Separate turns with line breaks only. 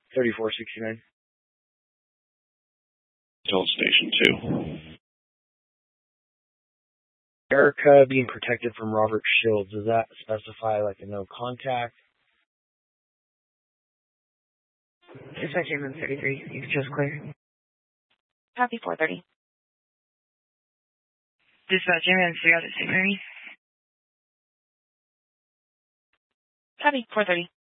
3469.
Still Station 2.
Erica being protected from Robert Shields, does that specify like a no contact?
Dispatch Airman 33, you can just clear.
Copy 430.
Dispatch Airman 3 out of St. Mary.
Copy 430.